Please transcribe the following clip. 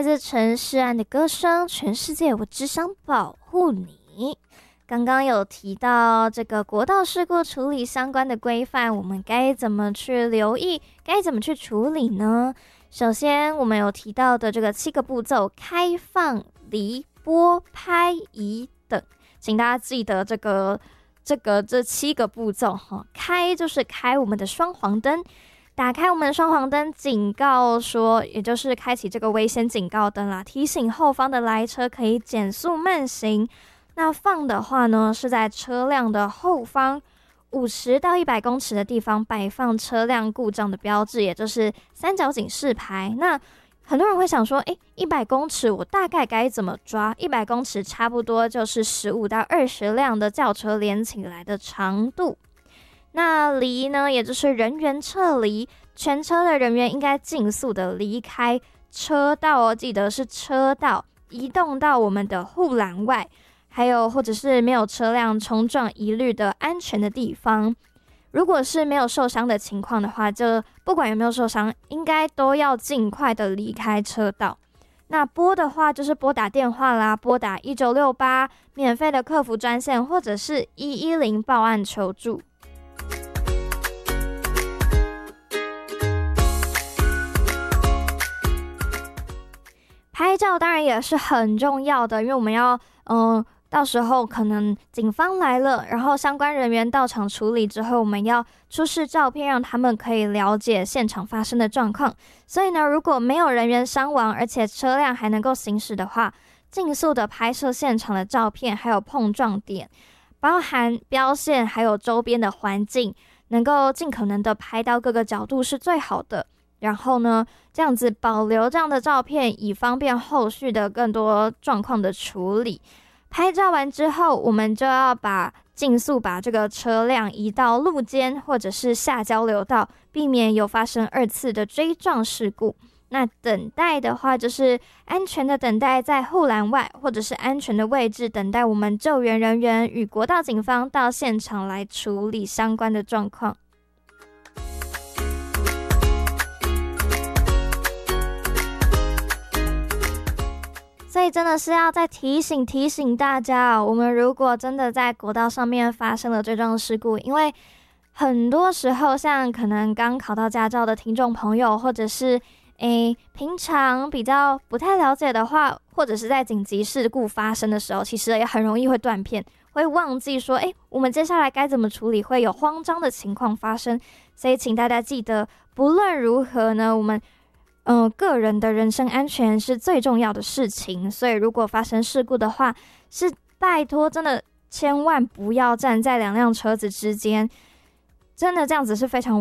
来自陈势安的歌声《全世界我只想保护你》。刚刚有提到这个国道事故处理相关的规范，我们该怎么去留意，该怎么去处理呢？首先我们有提到的这个7个步骤：开放、离、拨、拍、移等，请大家记得这7个步骤哈。开就是开我们的双黄灯，打开我们的双黄灯，警告说，也就是开启这个危险警告灯啦，提醒后方的来车可以减速慢行。那放的话呢，是在车辆的后方50到100公尺的地方摆放车辆故障的标志，也就是三角警示牌。那很多人会想说，100公尺我大概该怎么抓？100公尺差不多就是15到20辆的轿车连起来的长度。那离呢，也就是人员撤离，全车的人员应该尽速的离开车道哦，记得是车道，移动到我们的护栏外，还有或者是没有车辆冲撞疑虑的安全的地方。如果是没有受伤的情况的话，就不管有没有受伤，应该都要尽快的离开车道。那拨的话就是拨打电话啦，拨打1968免费的客服专线，或者是110报案求助。拍照当然也是很重要的，因为我们要到时候可能警方来了，然后相关人员到场处理之后，我们要出示照片，让他们可以了解现场发生的状况。所以呢，如果没有人员伤亡，而且车辆还能够行驶的话，尽速的拍摄现场的照片，还有碰撞点，包含标线，还有周边的环境，能够尽可能的拍到各个角度是最好的。然后呢，这样子保留这样的照片，以方便后续的更多状况的处理。拍照完之后，我们就要尽速把这个车辆移到路肩或者是下交流道，避免有发生2次的追撞事故。那等待的话，就是安全的等待在护栏外，或者是安全的位置，等待我们救援人员与国道警方到现场来处理相关的状况。所以真的是要再提醒大家我们如果真的在国道上面发生了追撞事故，因为很多时候像可能刚考到驾照的听众朋友，或者是平常比较不太了解的话，或者是在紧急事故发生的时候，其实也很容易会断片，会忘记说我们接下来该怎么处理，会有慌张的情况发生。所以请大家记得，不论如何呢，我们个人的人身安全是最重要的事情，所以如果发生事故的话，是拜托真的千万不要站在2辆车子之间，真的这样子是非常